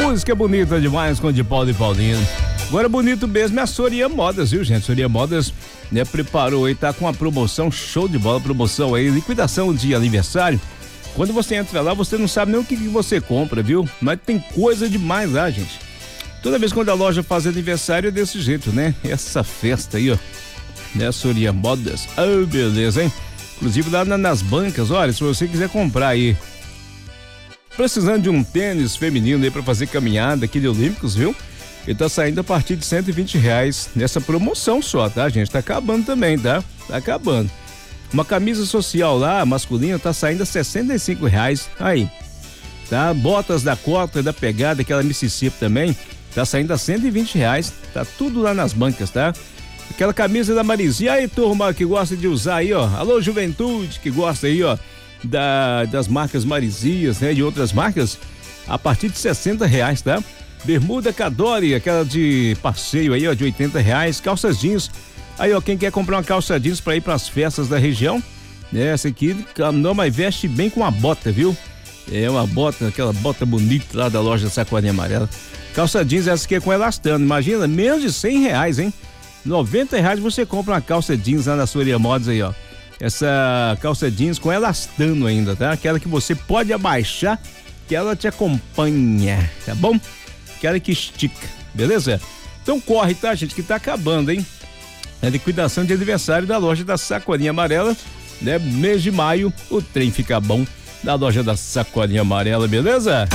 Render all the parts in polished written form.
música bonita demais com de Paulo e Paulinho. Agora bonito mesmo é a Soria Modas, viu, gente? Soria Modas, né, preparou aí, tá com uma promoção show de bola, promoção aí, liquidação de aniversário. Quando você entra lá, você não sabe nem o que você compra, viu? Mas tem coisa demais lá, gente. Toda vez quando a loja faz aniversário é desse jeito, né? Essa festa aí, ó, né, Soria Modas. Oh, beleza, hein? Inclusive lá nas bancas, olha, se você quiser comprar aí, precisando de um tênis feminino aí pra fazer caminhada aqui de Olímpicos, viu? Ele tá saindo a partir de R$120 nessa promoção só, tá, gente? Tá acabando também, tá? Tá acabando. Uma camisa social lá, masculina, tá saindo a R$65 aí, tá? Botas da Cota, da Pegada, aquela Mississippi também, tá saindo a R$120, tá tudo lá nas bancas, tá? Aquela camisa da Marizinha, aí turma que gosta de usar aí, ó, alô juventude que gosta aí, ó, das marcas Marizias, né, de outras marcas, a partir de R$60, tá? Bermuda Cadore, aquela de passeio aí, ó, de R$80, calças jeans, aí, ó, quem quer comprar uma calça jeans pra ir pras festas da região, né, essa aqui não, mas veste bem com uma bota, viu? É uma bota, aquela bota bonita lá da loja Sacolinha Amarela. Calça jeans essa aqui é com elastano, imagina, menos de R$100, hein? R$90 você compra uma calça jeans lá na Soria Modas aí, ó. Essa calça jeans com elastano ainda, tá? Aquela que você pode abaixar, que ela te acompanha, tá bom? Aquela que estica, beleza? Então corre, tá, gente, que tá acabando, hein? É liquidação de aniversário da loja da Sacolinha Amarela, né? Mês de maio, o trem fica bom da loja da Sacolinha Amarela, beleza?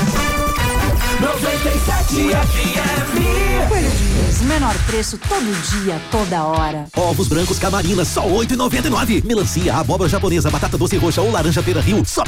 97 FM. Coelho Dias, menor preço todo dia, toda hora. Ovos brancos Camarina, só R$8,99. Melancia, abóbora japonesa, batata doce roxa ou laranja Feira Rio, só